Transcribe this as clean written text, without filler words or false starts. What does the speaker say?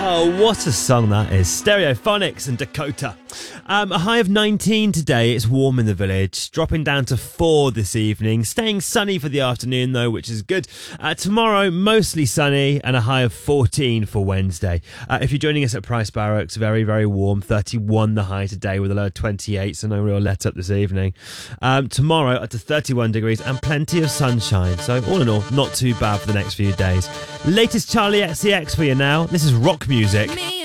Oh, what a song that is. Stereophonics and Dakota. A high of 19 today. It's warm in the village. Dropping down to 4 this evening. Staying sunny for the afternoon, though, which is good. Tomorrow, mostly sunny and a high of 14 for Wednesday. If you're joining us at Price Barracks, very, very warm. 31 the high today with a low of 28, so no real let up this evening. Tomorrow, up to 31 degrees and plenty of sunshine. So, all in all, not too bad for the next few days. Latest Charlie XCX for you now. This is rock music.